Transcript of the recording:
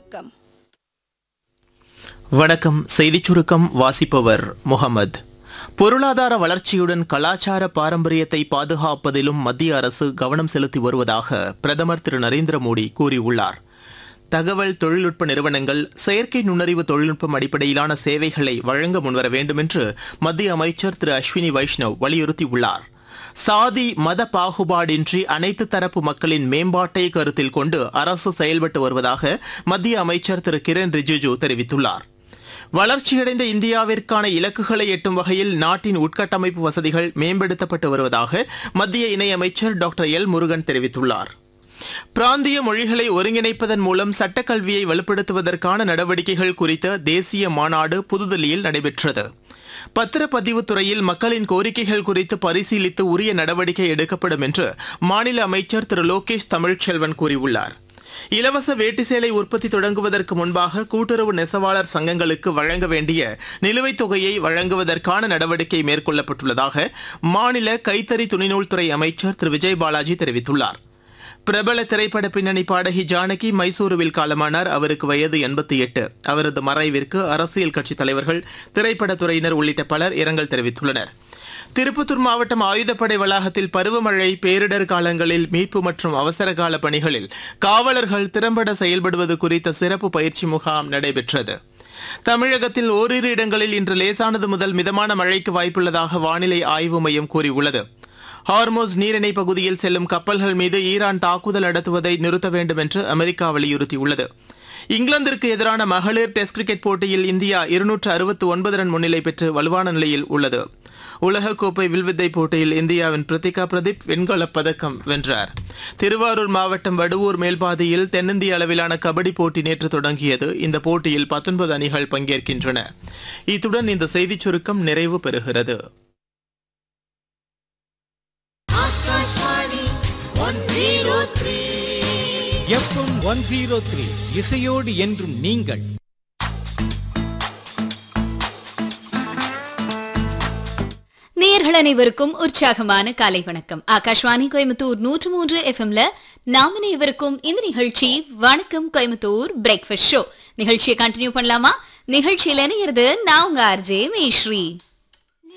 சுருக்கம். வணக்கம். செய்திச் சுருக்கம் வாசிப்பவர் முகமது. பொருளாதார வளர்ச்சியுடன் கலாச்சார பாரம்பரியத்தை பாதுகாப்பதிலும் மத்திய அரசு கவனம் செலுத்தி வருவதாக பிரதமர் திரு நரேந்திர மோடி கூறியுள்ளார். தகவல் தொழில்நுட்ப நிறுவனங்கள் செயற்கை நுண்ணறிவு தொழில்நுட்பம் அடிப்படையிலான சேவைகளை வழங்க முன்வர வேண்டும் என்று மத்திய அமைச்சர் திரு அஸ்வினி வைஷ்ணவ் வலியுறுத்தியுள்ளார். சாதி மத பாகுபாடின்றி அனைத்து தரப்பு மக்களின் மேம்பாட்டை கருத்தில் கொண்டு அரசு செயல்பட்டு வருவதாக மத்திய அமைச்சர் திரு கிரண் ரிஜிஜு தெரிவித்துள்ளார். வளர்ச்சியடைந்த இந்தியாவிற்கான இலக்குகளை எட்டும் வகையில் நாட்டின் உட்கட்டமைப்பு வசதிகள் மேம்படுத்தப்பட்டு வருவதாக மத்திய இணையமைச்சர் டாக்டர் எல் முருகன் தெரிவித்துள்ளார். பிராந்திய மொழிகளை ஒருங்கிணைப்பதன் மூலம் சட்டக்கல்வியை வலுப்படுத்துவதற்கான நடவடிக்கைகள் குறித்த தேசிய மாநாடு புதுதில்லியில் நடைபெற்றது. பத்திரப்பதிவு துறையில் மக்களின் கோரிக்கைகள் குறித்து பரிசீலித்து உரிய நடவடிக்கை எடுக்கப்படும் என்று மாநில அமைச்சர் திரு லோகேஷ் தமிழ்ச்செல்வன் கூறியுள்ளார். இலவச வேட்டி சேலை உற்பத்தி தொடங்குவதற்கு முன்பாக கூட்டுறவு நெசவாளர் சங்கங்களுக்கு வழங்க வேண்டிய நிலுவைத் தொகையை வழங்குவதற்கான நடவடிக்கை மேற்கொள்ளப்பட்டுள்ளதாக மாநில கைத்தறி துணிநூல் துறை அமைச்சர் திரு விஜய் பாலாஜி தெரிவித்துள்ளார். பிரபல திரைப்பட பின்னணி பாடகி ஜானகி மைசூருவில் காலமானார். அவருக்கு வயது 88. அவரது மறைவிற்கு அரசியல் கட்சித் தலைவர்கள், திரைப்படத்துறையினர் உள்ளிட்ட பலர் இரங்கல் தெரிவித்துள்ளனர். திருப்பத்தூர் மாவட்டம் ஆயுதப்படை வளாகத்தில் பருவமழை பேரிடர் காலங்களில் மீட்பு மற்றும் அவசரகால பணிகளில் காவலர்கள் திறம்பட செயல்படுவது குறித்த சிறப்பு பயிற்சி முகாம் நடைபெற்றது. தமிழகத்தில் ஓரிரு இடங்களில் இன்று லேசானது முதல் மிதமான மழைக்கு வாய்ப்புள்ளதாக வானிலை ஆய்வு மையம் கூறியுள்ளது. ஹார்மோஸ் நீரிணை பகுதியில் செல்லும் கப்பல்கள் மீது ஈரான் தாக்குதல் நடத்துவதை நிறுத்த வேண்டும் என்று அமெரிக்கா வலியுறுத்தியுள்ளது. இங்கிலாந்திற்கு எதிரான மகளிர் டெஸ்ட் கிரிக்கெட் போட்டியில் இந்தியா 269 ரன் முன்னிலை பெற்று வலுவான நிலையில் உள்ளது. உலகக்கோப்பை வில்வித்தை போட்டியில் இந்தியாவின் பிரித்திகா பிரதீப் வெண்கலப் பதக்கம் வென்றார். திருவாரூர் மாவட்டம் வடுவூர் மேல்பாதியில் தென்னிந்திய அளவிலான கபடி போட்டி நேற்று தொடங்கியது. இந்த போட்டியில் 19 அணிகள் பங்கேற்கின்றன. இத்துடன் இந்த செய்திச் சுருக்கம் நிறைவு பெறுகிறது. எஃப்எம் 103 இசையோடு என்றும் நீங்கள். நேயர்கள் அனைவருக்கும் உற்சாகமான காலை வணக்கம். ஆகாஷ்வாணி கோயம்புத்தூர் 103 எஃப்எம்ல நாம அனைவருக்கும் இந்த நிகழ்ச்சி வணக்கம் கோயம்புத்தூர் பிரேக்ஃபாஸ்ட் ஷோ நிகழ்ச்சியை கண்டினியூ பண்ணலாமா? நிகழ்ச்சியில இணையிறது நான் உங்க ஆர்ஜே மேஸ்ரீ.